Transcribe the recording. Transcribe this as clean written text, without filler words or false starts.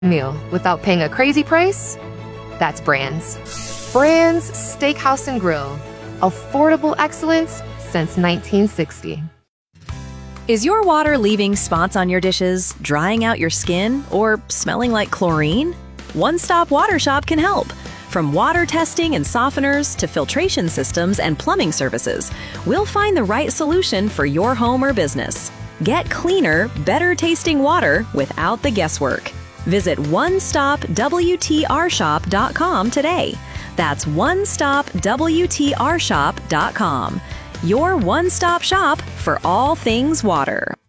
meal without paying a crazy price? That's Brands. Brands Steakhouse and Grill. Affordable excellence since 1960. Is your water leaving spots on your dishes, drying out your skin, or smelling like chlorine? One Stop Water Shop can help. From water testing and softeners to filtration systems and plumbing services, we'll find the right solution for your home or business. Get cleaner, better tasting water without the guesswork. Visit onestopwtrshop.com today. That's onestopwtrshop.com. Your one-stop shop for all things water.